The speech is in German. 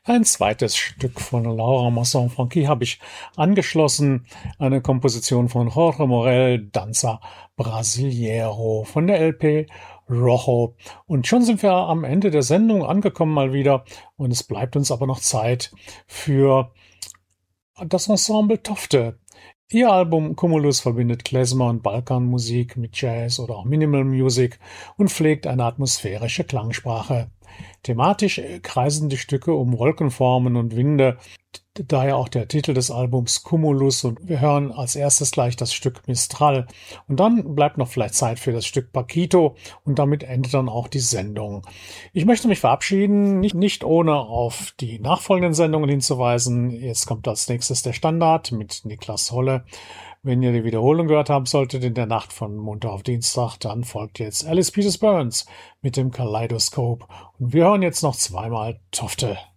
Ein zweites Stück von Laura Masson-Franchi habe ich angeschlossen, eine Komposition von Jorge Morel, Danza Brasileiro von der LP Rojo. Und schon sind wir am Ende der Sendung angekommen mal wieder und es bleibt uns aber noch Zeit für das Ensemble Tofte. Ihr Album Cumulus verbindet Klezmer und Balkanmusik mit Jazz oder auch Minimal Music und pflegt eine atmosphärische Klangsprache. Thematisch kreisen die Stücke um Wolkenformen und Winde, daher auch der Titel des Albums Cumulus, und wir hören als erstes gleich das Stück Mistral und dann bleibt noch vielleicht Zeit für das Stück Paquito und damit endet dann auch die Sendung. Ich möchte mich verabschieden, nicht ohne auf die nachfolgenden Sendungen hinzuweisen. Jetzt kommt als nächstes der Standard mit Niklas Holle. Wenn ihr die Wiederholung gehört haben solltet in der Nacht von Montag auf Dienstag, dann folgt jetzt Alice Peters Burns mit dem Kaleidoskop. Und wir hören jetzt noch zweimal Tofte.